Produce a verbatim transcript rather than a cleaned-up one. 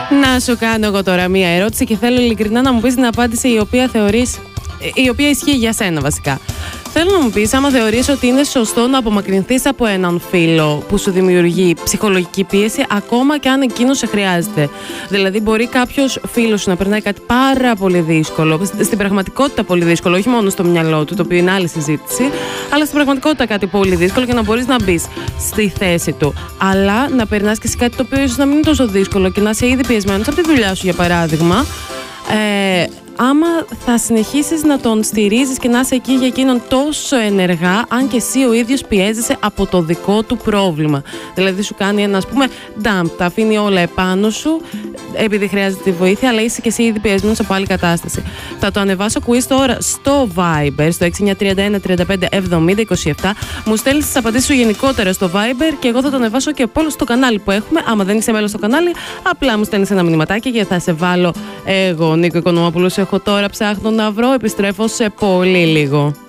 Να σου κάνω εγώ τώρα μία ερώτηση και θέλω ειλικρινά να μου πεις την απάντηση η οποία θεωρείς, η οποία ισχύει για σένα βασικά. Θέλω να μου πεις άμα θεωρείς ότι είναι σωστό να απομακρυνθείς από έναν φίλο που σου δημιουργεί ψυχολογική πίεση, ακόμα και αν εκείνο σε χρειάζεται. Δηλαδή, μπορεί κάποιος φίλος σου να περνάει κάτι πάρα πολύ δύσκολο, στην πραγματικότητα πολύ δύσκολο, όχι μόνο στο μυαλό του, το οποίο είναι άλλη συζήτηση, αλλά στην πραγματικότητα κάτι πολύ δύσκολο και να μπορείς να μπεις στη θέση του. Αλλά να περνάς και σε κάτι το οποίο ίσως να μην είναι τόσο δύσκολο και να είσαι ήδη πιεσμένος από τη δουλειά σου, για παράδειγμα. Ε, άμα θα συνεχίσεις να τον στηρίζεις και να είσαι εκεί για εκείνον τόσο ενεργά, αν και εσύ ο ίδιος πιέζεσαι από το δικό του πρόβλημα. Δηλαδή σου κάνει ένα, ας πούμε, dump, τα αφήνει όλα επάνω σου επειδή χρειάζεται τη βοήθεια, αλλά είσαι και εσύ ήδη πιεσμένος από άλλη κατάσταση. Θα το ανεβάσω quiz τώρα στο Viber, στο έξι εννιά τρία ένα τρία πέντε εβδομήντα είκοσι επτά. Μου στέλνεις τις απαντήσεις σου γενικότερα στο Viber και εγώ θα το ανεβάσω και από όλο στο κανάλι που έχουμε. Άμα δεν είσαι μέλος στο κανάλι, απλά μου στέλνεις ένα μηνυματάκι και θα σε βάλω εγώ, Νίκο Οικονομόπουλος. Έχω τώρα ψάχνω να βρω, επιστρέφω σε πολύ λίγο.